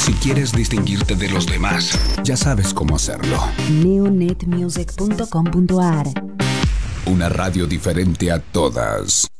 Si quieres distinguirte de los demás, ya sabes cómo hacerlo. neonetmusic.com.ar. Una radio diferente a todas.